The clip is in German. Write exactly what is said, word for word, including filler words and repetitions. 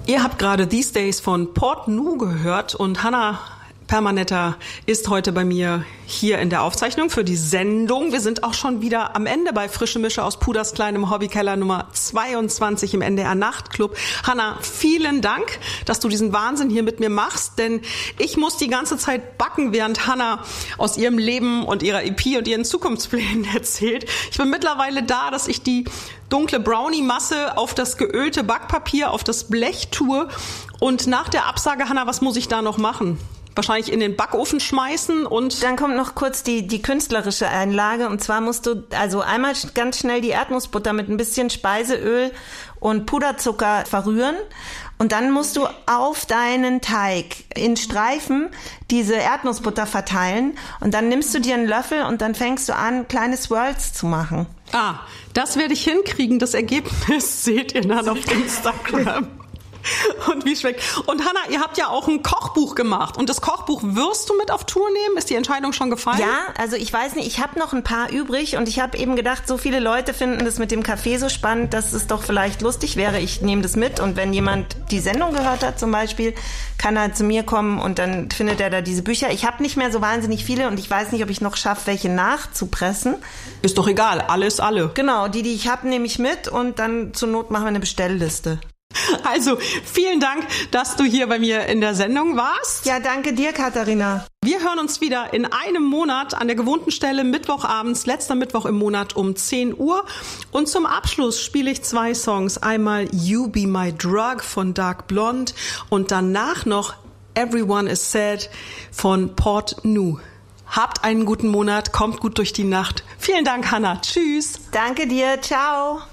Ihr habt gerade These Days von Port Nou gehört und Hannah Permanetter ist heute bei mir hier in der Aufzeichnung für die Sendung. Wir sind auch schon wieder am Ende bei Frische Mische aus Puders kleinem Hobbykeller Nummer zweiundzwanzig im N D R Nachtclub. Hannah, vielen Dank, dass du diesen Wahnsinn hier mit mir machst, denn ich muss die ganze Zeit backen, während Hannah aus ihrem Leben und ihrer E P und ihren Zukunftsplänen erzählt. Ich bin mittlerweile da, dass ich die dunkle Brownie-Masse auf das geölte Backpapier, auf das Blech tue. Und nach der Absage, Hannah, was muss ich da noch machen? Wahrscheinlich in den Backofen schmeißen und... Dann kommt noch kurz die, die künstlerische Einlage. Und zwar musst du also einmal ganz schnell die Erdnussbutter mit ein bisschen Speiseöl und Puderzucker verrühren. Und dann musst du auf deinen Teig in Streifen diese Erdnussbutter verteilen. Und dann nimmst du dir einen Löffel und dann fängst du an, kleine Swirls zu machen. Ah, das werde ich hinkriegen. Das Ergebnis seht ihr dann auf Instagram. Und wie schmeckt. Und Hannah, ihr habt ja auch ein Kochbuch gemacht. Und das Kochbuch wirst du mit auf Tour nehmen? Ist die Entscheidung schon gefallen? Ja, also ich weiß nicht, ich habe noch ein paar übrig und ich habe eben gedacht, so viele Leute finden das mit dem Kaffee so spannend, dass es doch vielleicht lustig wäre. Ich nehme das mit und wenn jemand die Sendung gehört hat zum Beispiel, kann er zu mir kommen und dann findet er da diese Bücher. Ich habe nicht mehr so wahnsinnig viele und ich weiß nicht, ob ich noch schaffe, welche nachzupressen. Ist doch egal, alles alle. Genau, die, die ich habe, nehme ich mit und dann zur Not machen wir eine Bestellliste. Also, vielen Dank, dass du hier bei mir in der Sendung warst. Ja, danke dir, Katharina. Wir hören uns wieder in einem Monat an der gewohnten Stelle, Mittwochabends, letzter Mittwoch im Monat um zehn Uhr. Und zum Abschluss spiele ich zwei Songs. Einmal You Be My Drug von Dark Blonde und danach noch Everyone Is Sad von Port Nou. Habt einen guten Monat, kommt gut durch die Nacht. Vielen Dank, Hannah. Tschüss. Danke dir. Ciao.